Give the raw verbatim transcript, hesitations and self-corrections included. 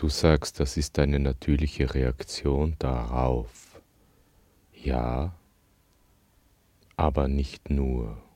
Du sagst, das ist eine natürliche Reaktion darauf. Ja, aber nicht nur.